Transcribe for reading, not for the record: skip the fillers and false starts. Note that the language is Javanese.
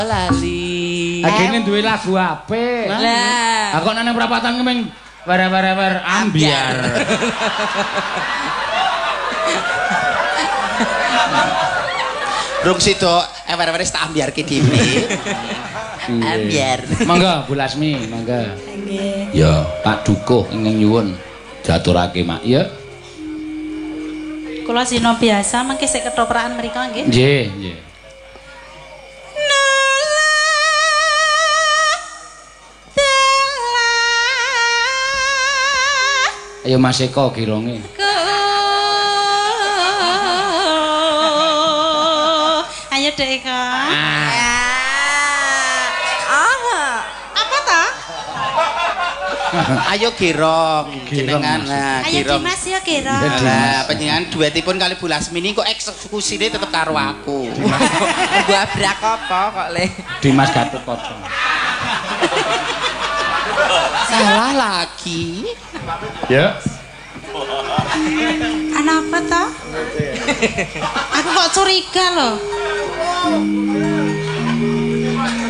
Lali. Agene duwe lagu apik. Lah. Kok nang perapatan kemeng war ambiar. Rung sido war tak ambiarke dhewe. Ambiar. Mangga Bu Lasmi, mangga. Nggih. Ya, Pak Dukuh ingkang nyuwun diaturake Mak ya. Kula sino biasa mengki sik ketoprakan mriku nggih. Nggih, nggih. Ayo Mas Eko gironge. Ayo Dek Eko. Apa ta? Ayo girong jenengan. Nah, Ayo girong. Dimas ya Girong. Lah, panjenengan duetipun kali Bu Lasmini kok eksekusine tetep karo aku. Mbok abrak apa kok le? Dimas Gatotkaca. Salah lagi. Ya. Ana apa toh? Aku kok curiga loh.